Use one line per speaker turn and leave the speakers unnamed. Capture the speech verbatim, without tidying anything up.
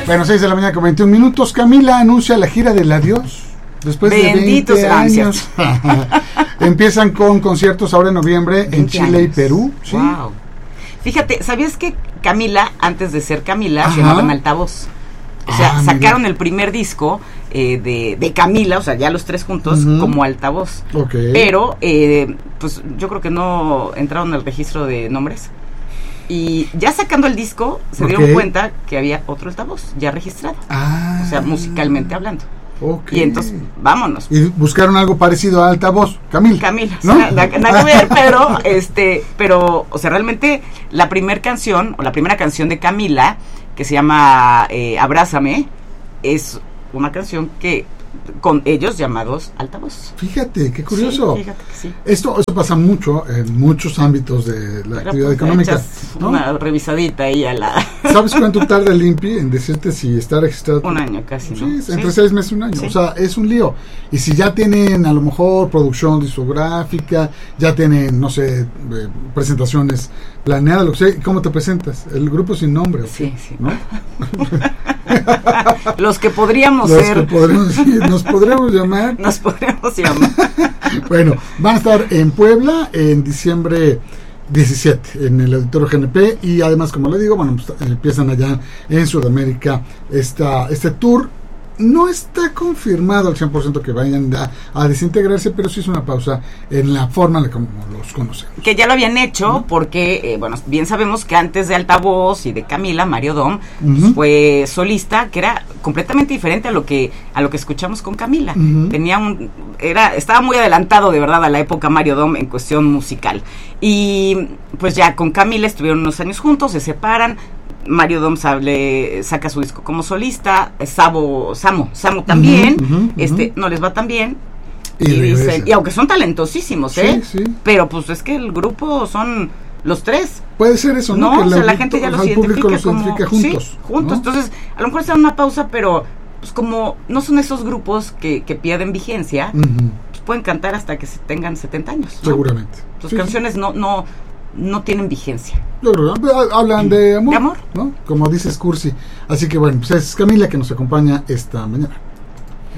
Bueno, seis de la mañana con veintiún minutos. Camila anuncia la gira del adiós. Después
Benditos
de veinte años. Empiezan con conciertos ahora en noviembre en Chile años. y Perú. ¿Sí?
Wow. Fíjate, ¿sabías que Camila, antes de ser Camila, Ajá. se llamaba en Altavoz? O sea, ah, sacaron el primer disco eh, de, de Camila, o sea, ya los tres juntos, uh-huh. como Altavoz.
Okay.
Pero, eh, pues yo creo que no entraron al registro de nombres. Y ya sacando el disco, se okay. dieron cuenta que había otro Altavoz ya registrado.
Ah.
O sea, musicalmente hablando.
Okay.
Y entonces, vámonos.
Y buscaron algo parecido a Altavoz, Camila.
Camila,
¿no?
O sea, nada, nada que ver, pero, este, pero, o sea, realmente la primera canción, o la primera canción de Camila, que se llama eh, Abrázame, es una canción que con ellos llamados Altavoz.
Fíjate, qué curioso.
Sí, fíjate que sí.
Esto, esto pasa mucho en muchos ámbitos de la
Pero
actividad
pues,
económica, ¿no?
Una revisadita ahí a la...
¿Sabes cuánto tarda el I N P I en decirte si está registrado?
Un año casi,
Sí,
¿no?
entre
sí.
seis meses y un año.
Sí.
O sea, es un lío. Y si ya tienen a lo mejor producción discográfica, ya tienen, no sé, eh, presentaciones planeadas, lo que sea, ¿cómo te presentas? El grupo sin nombre.
Sí, sí.
¿No?
Los que podríamos
Los
ser.
Que podríamos, sí, nos podríamos llamar.
Nos podríamos llamar.
Bueno, van a estar en Puebla en diciembre diecisiete en el Auditorio G N P y además, como le digo, bueno, pues, empiezan allá en Sudamérica esta, este tour. No está confirmado al cien por ciento que vayan a, a desintegrarse, pero sí es una pausa en la forma en la que los conocemos.
Que ya lo habían hecho, uh-huh. porque, eh, bueno, bien sabemos que antes de Altavoz y de Camila, Mario Dom uh-huh. fue solista, que era completamente diferente a lo que a lo que escuchamos con Camila. Uh-huh. Tenía un, era, estaba muy adelantado, de verdad, a la época Mario Dom en cuestión musical. Y pues ya con Camila estuvieron unos años juntos, se separan. Mario Dom sale, saca su disco como solista, Sabo, Samo, Samo también, uh-huh, uh-huh, este, uh-huh. no les va tan bien. Y, y dicen, y aunque son talentosísimos,
sí,
¿eh?
Sí.
Pero pues es que el grupo son los tres.
Puede ser eso, ¿no?
No,
que
o sea,
la,
la gente ya los
identifica, los
como,
identifica juntos.
Sí, juntos. ¿No? Entonces, a lo mejor será una pausa, pero pues como no son esos grupos que, que pierden vigencia, uh-huh. pues pueden cantar hasta que se tengan setenta años, ¿no?
Seguramente.
Sus
sí,
canciones sí. no, no, no tienen vigencia.
Yo creo, hablan de amor,
de amor,
¿no? Como dices, Cursi. Así que bueno, pues es Camila que nos acompaña esta mañana.